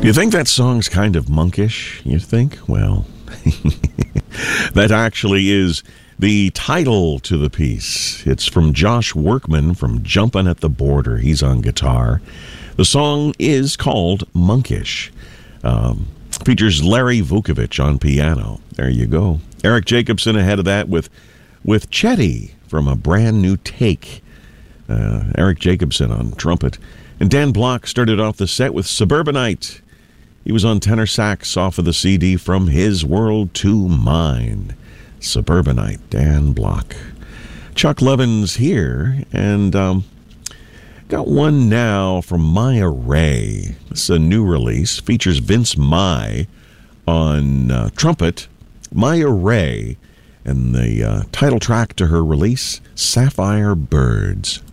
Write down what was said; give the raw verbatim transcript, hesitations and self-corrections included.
Do you think that song's kind of monkish, you think? Well, that actually is the title to the piece. It's from Josh Workman from Jumpin' at the Border. He's on guitar. The song is called Monkish. Um, features Larry Vukovich on piano. There you go. Eric Jacobson ahead of that with, with Chetty from A Brand New Take. Uh, Eric Jacobson on trumpet. And Dan Block started off the set with Suburbanite. He was on tenor sax off of the C D From His World to Mine. Suburbanite, Dan Block. Chuck Levin's here, and um, got one now from Maya Ray. This is a new release. Features Vince Mai on uh, trumpet. Maya Ray, and the uh, title track to her release, Sapphire Birds.